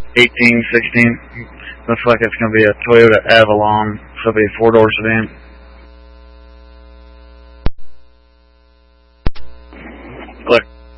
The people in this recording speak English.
18, 16. Looks like it's going to be a Toyota Avalon. So it'll be a four-door sedan. Click.